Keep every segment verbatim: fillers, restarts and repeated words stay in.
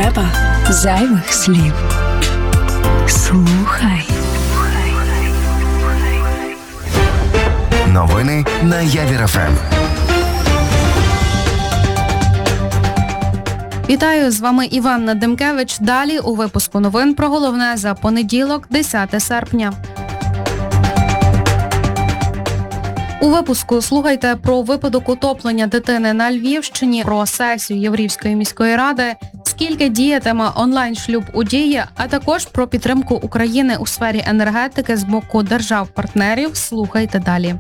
треба зайвих слів. Слухай. Новини на Явір еф ем. Вітаю, з вами Іванна Демкевич. Далі у випуску новин про головне за понеділок, десяте серпня. У випуску слухайте про випадок утоплення дитини на Львівщині, про сесію Яворівської міської ради, скільки діятиме онлайн-шлюб у Дії, а також про підтримку України у сфері енергетики з боку держав-партнерів. Слухайте далі.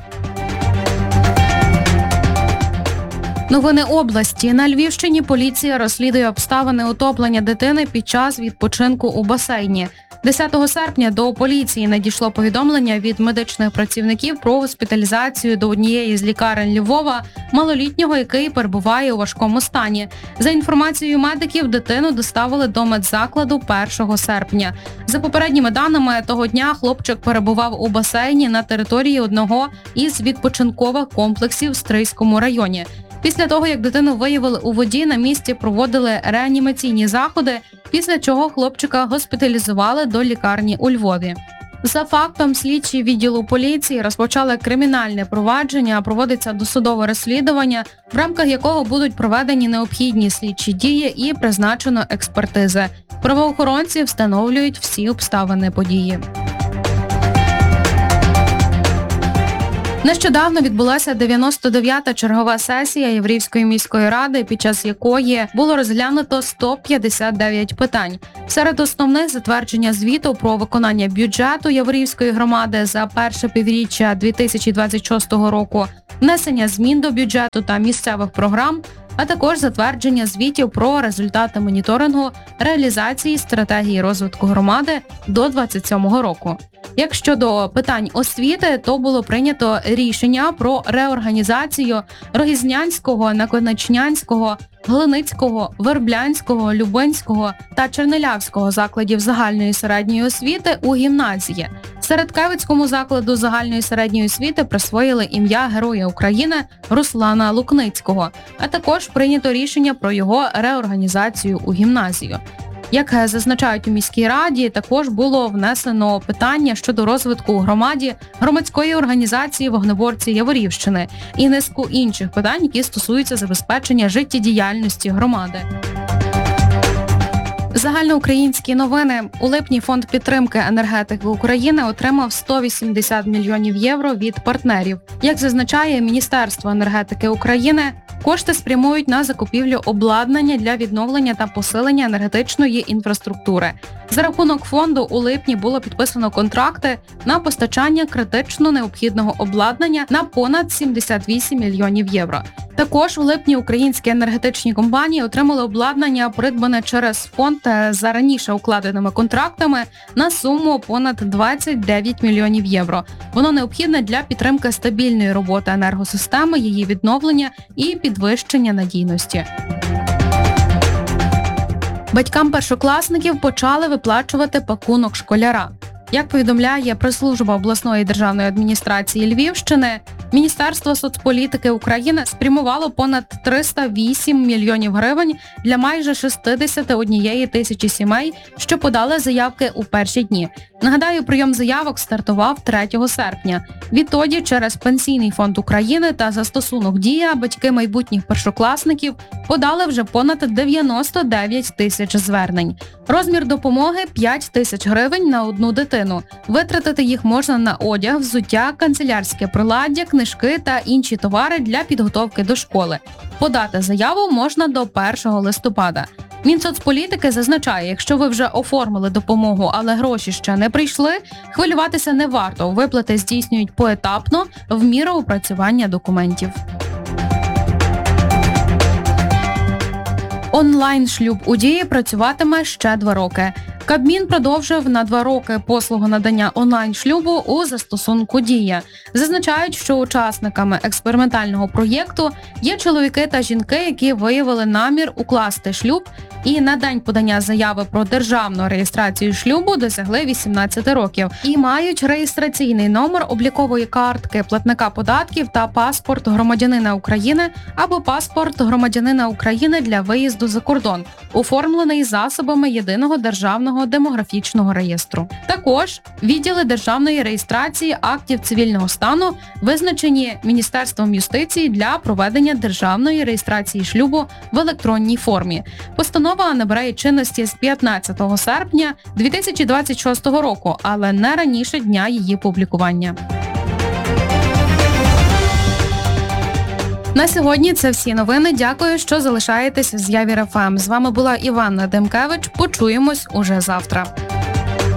Новини області. На Львівщині поліція розслідує обставини утоплення дитини під час відпочинку у басейні. десятого серпня до поліції надійшло повідомлення від медичних працівників про госпіталізацію до однієї з лікарень Львова малолітнього, який перебуває у важкому стані. За інформацією медиків, дитину доставили до медзакладу першого серпня. За попередніми даними, того дня хлопчик перебував у басейні на території одного із відпочинкових комплексів в Стрийському районі. Після того, як дитину виявили у воді, на місці проводили реанімаційні заходи, після чого хлопчика госпіталізували до лікарні у Львові. За фактом, слідчі відділу поліції розпочали кримінальне провадження, проводиться досудове розслідування, в рамках якого будуть проведені необхідні слідчі дії і призначено експертизи. Правоохоронці встановлюють всі обставини події. Нещодавно відбулася дев'яносто дев'ята чергова сесія Яворівської міської ради, під час якої було розглянуто сто п'ятдесят дев'ять питань. Серед основних – затвердження звіту про виконання бюджету Яворівської громади за перше півріччя дві тисячі двадцять шостого року, внесення змін до бюджету та місцевих програм, а також затвердження звітів про результати моніторингу реалізації стратегії розвитку громади до двадцять сьомого року. Як щодо питань освіти, то було прийнято рішення про реорганізацію Рогізнянського, Наконечнянського, Глиницького, Верблянського, Любинського та Чернелявського закладів загальної середньої освіти у гімназії. Середкевицькому закладу загальної середньої освіти присвоїли ім'я Героя України Руслана Лукницького, а також прийнято рішення про його реорганізацію у гімназію. Як зазначають у міській раді, також було внесено питання щодо розвитку у громаді громадської організації «Вогнеборці Яворівщини» і низку інших питань, які стосуються забезпечення життєдіяльності громади. Загальноукраїнські новини. У липні Фонд підтримки енергетики України отримав сто вісімдесят мільйонів євро від партнерів. Як зазначає Міністерство енергетики України, кошти спрямують на закупівлю обладнання для відновлення та посилення енергетичної інфраструктури. За рахунок фонду у липні було підписано контракти на постачання критично необхідного обладнання на понад сімдесят вісім мільйонів євро. Також у липні українські енергетичні компанії отримали обладнання, придбане через фонд за раніше укладеними контрактами на суму понад двадцять дев'ять мільйонів євро. Воно необхідне для підтримки стабільної роботи енергосистеми, її відновлення і підвищення надійності. Батькам першокласників почали виплачувати пакунок школяра. Як повідомляє прес-служба обласної державної адміністрації Львівщини, Міністерство соцполітики України спрямувало понад триста вісім мільйонів гривень для майже шістдесят однієї тисячі сімей, що подали заявки у перші дні. Нагадаю, прийом заявок стартував третього серпня. Відтоді через Пенсійний фонд України та застосунок «Дія» батьки майбутніх першокласників подали вже понад дев'яносто дев'ять тисяч звернень. Розмір допомоги – п'ять тисяч гривень на одну дитину. Витратити їх можна на одяг, взуття, канцелярське приладдя, книжки та інші товари для підготовки до школи. Подати заяву можна до першого листопада. Мінсоцполітики зазначає, якщо ви вже оформили допомогу, але гроші ще не прийшли, хвилюватися не варто. Виплати здійснюють поетапно в міру опрацювання документів. Онлайн-шлюб у Дії працюватиме ще два роки. Кабмін продовжив на два роки послугу надання онлайн-шлюбу у застосунку «Дія». Зазначають, що учасниками експериментального проєкту є чоловіки та жінки, які виявили намір укласти шлюб і на день подання заяви про державну реєстрацію шлюбу досягли вісімнадцяти років і мають реєстраційний номер облікової картки платника податків та паспорт громадянина України або паспорт громадянина України для виїзду за кордон, оформлений засобами єдиного державного демографічного реєстру. Також відділи державної реєстрації актів цивільного стану визначені Міністерством юстиції для проведення державної реєстрації шлюбу в електронній формі. Постанова набирає чинності з п'ятнадцятого серпня дві тисячі двадцять шостого року, але не раніше дня її публікування. На сьогодні це всі новини. Дякую, що залишаєтесь з Явір еф ем. З вами була Іванна Демкевич. Почуємось уже завтра.